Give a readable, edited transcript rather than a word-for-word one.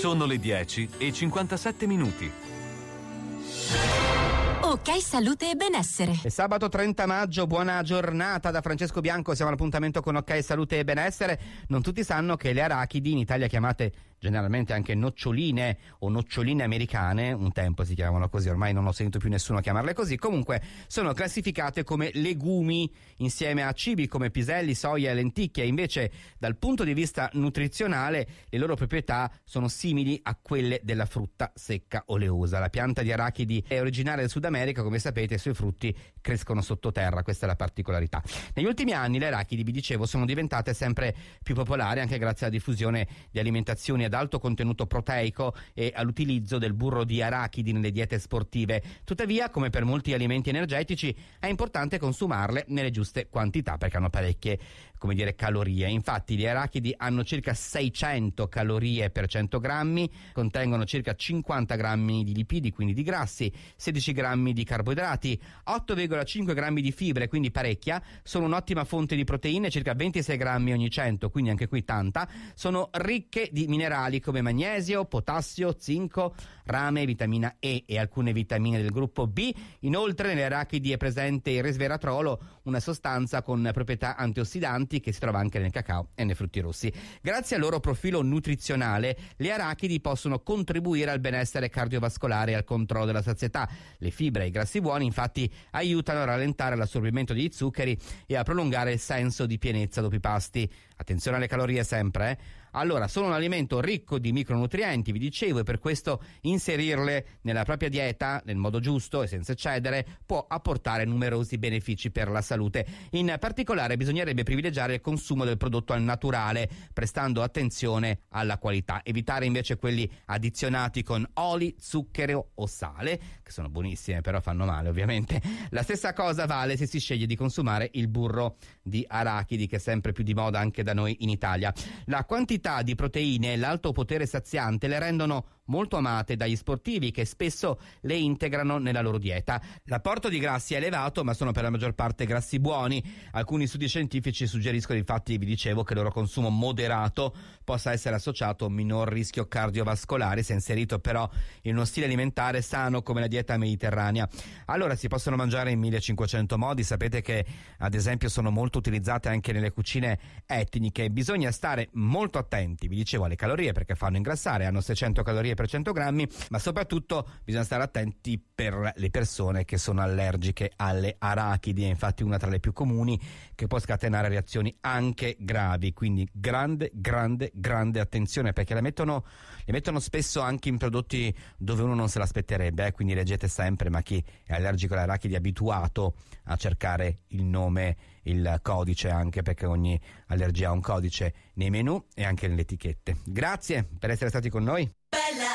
Sono le 10:57. Ok Salute e Benessere. È sabato 30 maggio, buona giornata da Francesco Bianco, siamo all'appuntamento con Ok Salute e Benessere. Non tutti sanno che le arachidi, in Italia chiamate generalmente anche noccioline o noccioline americane, un tempo si chiamavano così, ormai non ho sentito più nessuno chiamarle così, comunque sono classificate come legumi insieme a cibi come piselli, soia e lenticchie. Invece dal punto di vista nutrizionale le loro proprietà sono simili a quelle della frutta secca oleosa. La pianta di arachidi è originaria del Sud America, come sapete, i suoi frutti crescono sottoterra, questa è la particolarità. Negli ultimi anni le arachidi, vi dicevo, sono diventate sempre più popolari anche grazie alla diffusione di alimentazioni ad alto contenuto proteico e all'utilizzo del burro di arachidi nelle diete sportive. Tuttavia, come per molti alimenti energetici, è importante consumarle nelle giuste quantità perché hanno parecchie, calorie. Infatti gli arachidi hanno circa 600 calorie per 100 grammi, contengono circa 50 grammi di lipidi, quindi di grassi, 16 grammi di carboidrati, 8,5 grammi di fibre, quindi parecchia, sono un'ottima fonte di proteine, circa 26 grammi ogni 100, quindi anche qui tanta, sono ricche di minerali come magnesio, potassio, zinco, rame, vitamina E e alcune vitamine del gruppo B. Inoltre nelle arachidi è presente il resveratrolo, una sostanza con proprietà antiossidanti che si trova anche nel cacao e nei frutti rossi. Grazie al loro profilo nutrizionale, le arachidi possono contribuire al benessere cardiovascolare e al controllo della sazietà. Le fibre e i grassi buoni infatti aiutano a rallentare l'assorbimento degli zuccheri e a prolungare il senso di pienezza dopo i pasti. Attenzione alle calorie sempre, Allora, sono un alimento ricco di micronutrienti, vi dicevo, e per questo inserirle nella propria dieta nel modo giusto e senza eccedere può apportare numerosi benefici per la salute. In particolare bisognerebbe privilegiare il consumo del prodotto al naturale, prestando attenzione alla qualità, evitare invece quelli addizionati con oli, zucchero o sale, che sono buonissime però fanno male ovviamente. La stessa cosa vale se si sceglie di consumare il burro di arachidi, che è sempre più di moda anche da noi in Italia. La quantità di proteine e l'alto potere saziante le rendono molto amate dagli sportivi, che spesso le integrano nella loro dieta. L'apporto di grassi è elevato, ma sono per la maggior parte grassi buoni. Alcuni studi scientifici suggeriscono, infatti, vi dicevo, che il loro consumo moderato possa essere associato a un minor rischio cardiovascolare se inserito però in uno stile alimentare sano come la dieta mediterranea. Allora, si possono mangiare in 1500 modi. Sapete che ad esempio sono molto utilizzate anche nelle cucine etniche. Bisogna stare molto attenti, vi dicevo, alle calorie, perché fanno ingrassare, hanno 600 calorie per 100 grammi, ma soprattutto bisogna stare attenti per le persone che sono allergiche alle arachidi. È infatti una tra le più comuni, che può scatenare reazioni anche gravi, quindi grande attenzione, perché le mettono spesso anche in prodotti dove uno non se l'aspetterebbe, quindi leggete sempre, ma chi è allergico alle arachidi è abituato a cercare il nome, il codice, anche perché ogni allergia ha un codice nei menù e anche nelle etichette. Grazie per essere stati con noi.